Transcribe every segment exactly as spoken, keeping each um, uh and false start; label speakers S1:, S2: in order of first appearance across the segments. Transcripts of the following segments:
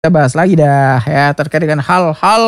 S1: Kita bahas lagi dah ya terkait dengan hal-hal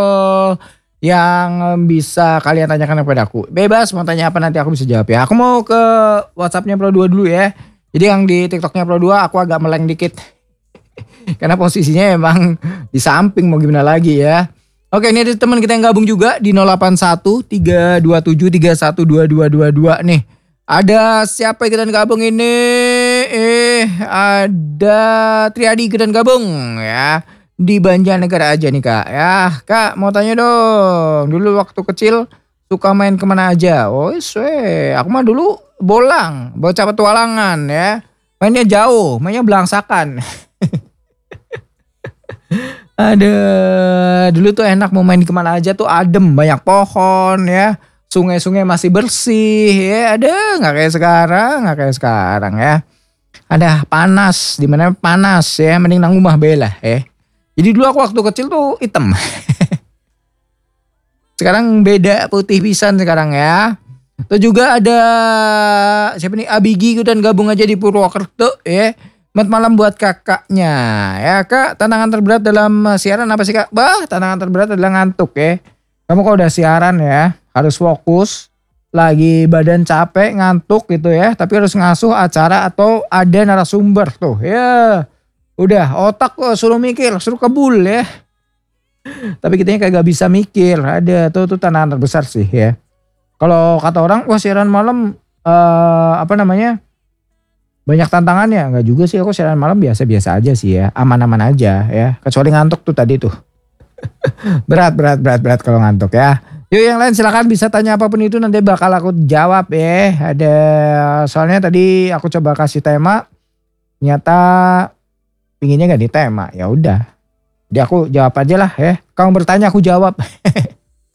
S1: yang bisa kalian tanyakan kepada aku. Bebas mau tanya apa nanti aku bisa jawab ya. Aku mau ke WhatsApp-nya Pro dua dulu ya. Jadi yang di TikTok-nya Pro dua aku agak meleng dikit. Karena posisinya emang di samping mau gimana lagi ya. Oke, ini ada teman kita yang gabung juga di nol delapan satu tiga dua tujuh tiga satu dua dua dua dua nih. Ada siapa ikutan gabung ini? Eh, ada Triadi ikutan gabung ya. Di Banjarnegara aja nih Kak. Ya, Kak mau tanya dong. Dulu waktu kecil suka main kemana aja? Oh, we. Aku mah dulu bolang, bocah petualangan ya. Mainnya jauh, mainnya belangsakan. Aduh, dulu tuh enak mau main kemana aja tuh adem, banyak pohon ya. Sungai-sungai masih bersih ya, ada nggak kayak sekarang, nggak kayak sekarang ya. Ada panas, dimana panas ya, mending nang rumah bela ya. Jadi dulu aku waktu kecil tuh hitam. Sekarang beda putih pisan sekarang ya. Terus juga ada siapa nih Abigi dan gabung aja di Purwokerto ya. Selamat malam buat kakaknya ya Kak. Tantangan terberat dalam siaran apa sih Kak? Bah, tantangan terberat adalah ngantuk ya. Kamu kalau udah siaran ya harus fokus, lagi badan capek, ngantuk gitu ya, tapi harus ngasuh acara atau ada narasumber tuh ya. Udah otak kok suruh mikir, suruh kebul ya. Tapi kitanya kagak bisa mikir, ada tuh tuh tantangan terbesar sih ya. Kalau kata orang, wah siaran malam eh, apa namanya banyak tantangannya, enggak juga sih, aku siaran malam biasa-biasa aja sih ya, aman-aman aja ya, kecuali ngantuk tuh tadi tuh. berat berat berat berat kalau ngantuk ya. Yuk yang lain silakan bisa tanya apapun itu nanti bakal aku jawab ya. Ada soalnya tadi aku coba kasih tema, ternyata pinginnya gak di tema. Ya udah. Jadi aku jawab aja lah ya. Kamu bertanya aku jawab.